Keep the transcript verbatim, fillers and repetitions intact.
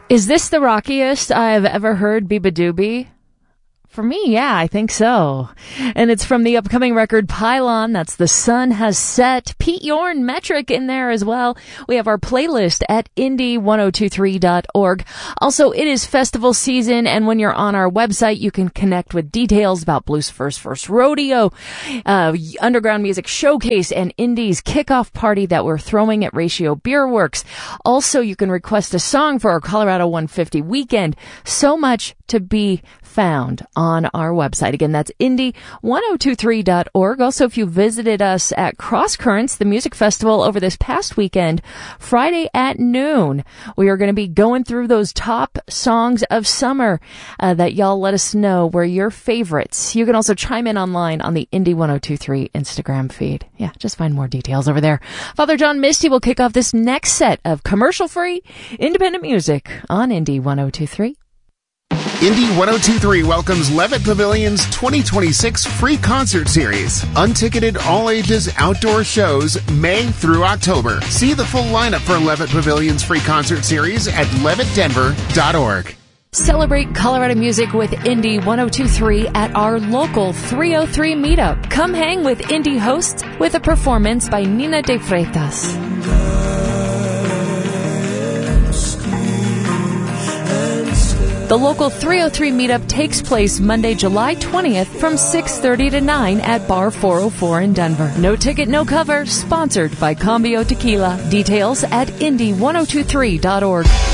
Is this the rockiest I've ever heard Biba Doobie? For me, yeah, I think so. And it's from the upcoming record Pylon. That's The Sun Has Set. Pete Yorn, Metric in there as well. We have our playlist at indie ten twenty-three dot org. Also, it is festival season, and when you're on our website, you can connect with details about Blues First First Rodeo, uh, Underground Music Showcase, and Indie's kickoff party that we're throwing at Ratio Beer Works. Also, you can request a song for our Colorado one fifty weekend. So much to be found on our website. Again, that's indie ten twenty-three dot org. Also, if you visited us at Cross Currents, the music festival over this past weekend, Friday at noon, we are going to be going through those top songs of summer uh, that y'all let us know were your favorites. You can also chime in online on the Indie ten twenty-three Instagram feed. Yeah, just find more details over there. Father John Misty will kick off this next set of commercial-free, independent music on Indie ten twenty-three. Indie ten twenty-three welcomes Levitt Pavilion's twenty twenty-six free concert series. Unticketed all-ages outdoor shows May through October. See the full lineup for Levitt Pavilion's free concert series at levitt denver dot org. Celebrate Colorado music with Indie ten twenty-three at our local three oh three meetup. Come hang with Indie hosts with a performance by Nina de Freitas. The local three oh three meetup takes place Monday, July twentieth from six thirty to nine at Bar four oh four in Denver. No ticket, no cover. Sponsored by Cambio Tequila. Details at indie ten twenty-three dot org.